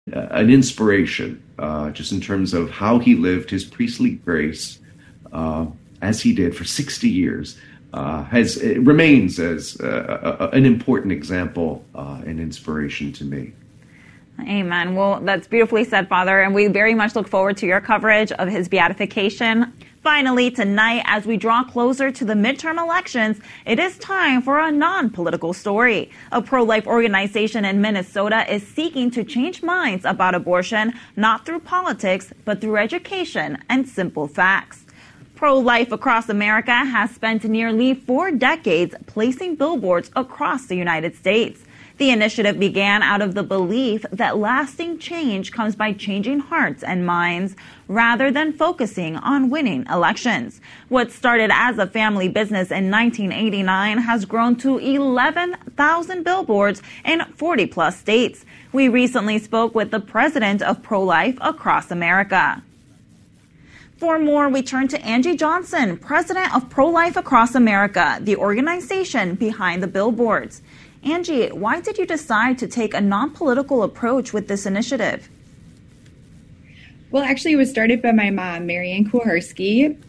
an inspiration, just in terms of how he lived his priestly grace as he did for 60 years. It remains as an important example and inspiration to me. Amen. Well, that's beautifully said, Father, and we very much look forward to your coverage of his beatification. Finally, tonight, as we draw closer to the midterm elections, it is time for a non-political story. A pro-life organization in Minnesota is seeking to change minds about abortion, not through politics, but through education and simple facts. Pro-Life Across America has spent nearly 4 decades placing billboards across the United States. The initiative began out of the belief that lasting change comes by changing hearts and minds rather than focusing on winning elections. What started as a family business in 1989 has grown to 11,000 billboards in 40-plus states. We recently spoke with the president of Pro-Life Across America. For more, we turn to Angie Johnson, president of Pro-Life Across America, the organization behind the billboards. Angie, why did you decide to take a non-political approach with this initiative? Well, actually, it was started by my mom, Marianne Kuharski, in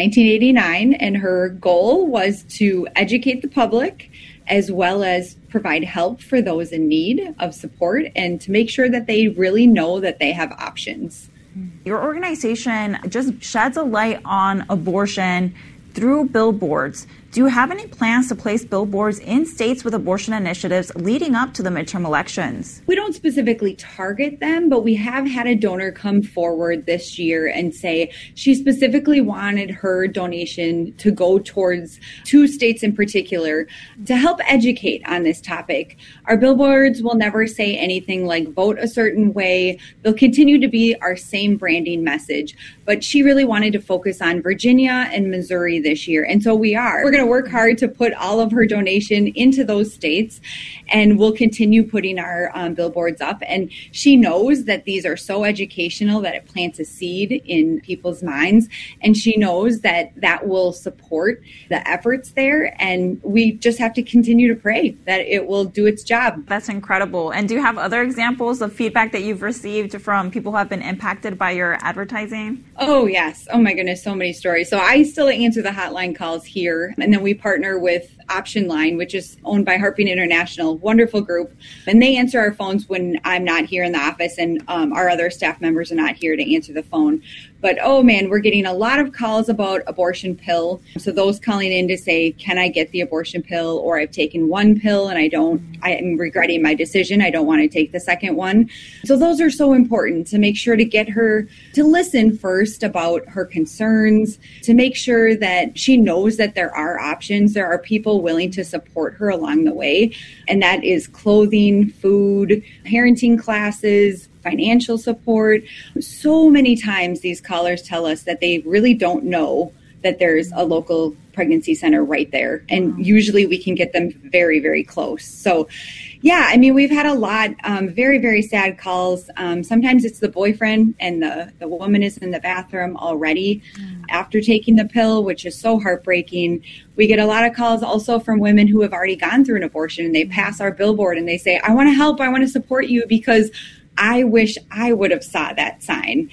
1989, and her goal was to educate the public as well as provide help for those in need of support and to make sure that they really know that they have options. Your organization just sheds a light on abortion through billboards. Do you have any plans to place billboards in states with abortion initiatives leading up to the midterm elections? We don't specifically target them, but we have had a donor come forward this year and say she specifically wanted her donation to go towards 2 states in particular to help educate on this topic. Our billboards will never say anything like vote a certain way. They'll continue to be our same branding message, but she really wanted to focus on Virginia and Missouri this year, and so we are. We're going to work hard to put all of her donation into those states, and we'll continue putting our billboards up. And she knows that these are so educational that it plants a seed in people's minds, and she knows that that will support the efforts there, and we just have to continue to pray that it will do its job. That's incredible. And do you have other examples of feedback that you've received from people who have been impacted by your advertising? Oh, yes. Oh, my goodness. So many stories. So I still answer the hotline calls here, and then we partner with Option Line, which is owned by Heartbeat International, wonderful group. And they answer our phones when I'm not here in the office and our other staff members are not here to answer the phone. But, oh man, we're getting a lot of calls about abortion pill. So those calling in to say, can I get the abortion pill? Or I've taken 1 pill and I am regretting my decision. I don't want to take the second one. So those are so important to make sure to get her to listen first about her concerns, to make sure that she knows that there are options. There are people willing to support her along the way. And that is clothing, food, parenting classes, financial support. So many times these callers tell us that they really don't know that there's a local pregnancy center right there. And usually we can get them very, very close. So yeah, I mean, we've had a lot, very, very sad calls. Sometimes it's the boyfriend and the woman is in the bathroom already after taking the pill, which is so heartbreaking. We get a lot of calls also from women who have already gone through an abortion and they pass our billboard and they say, I want to help, I want to support you because I wish I would have saw that sign,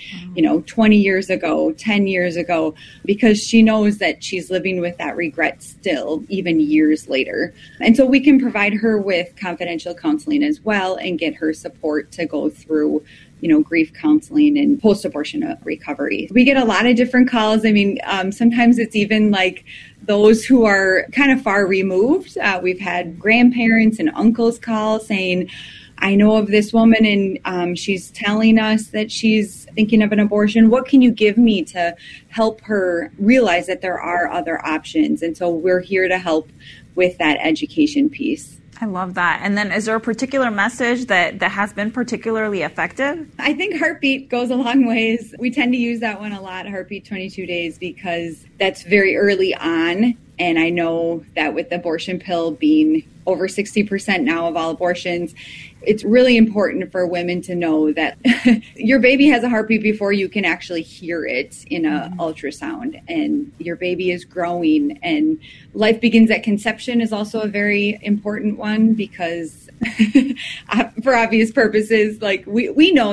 20 years ago, 10 years ago, because she knows that she's living with that regret still, even years later. And so we can provide her with confidential counseling as well and get her support to go through grief counseling and post-abortion recovery. We get a lot of different calls. I mean, sometimes it's even like those who are kind of far removed. We've had grandparents and uncles call saying, I know of this woman and she's telling us that she's thinking of an abortion. What can you give me to help her realize that there are other options? And so we're here to help with that education piece. I love that. And then is there a particular message that has been particularly effective? I think Heartbeat goes a long ways. We tend to use that one a lot, Heartbeat 22 Days, because that's very early on And I know that with the abortion pill being over 60% now of all abortions, it's really important for women to know that your baby has a heartbeat before you can actually hear it in an ultrasound, and your baby is growing, and life begins at conception is also a very important one because for obvious purposes, like we know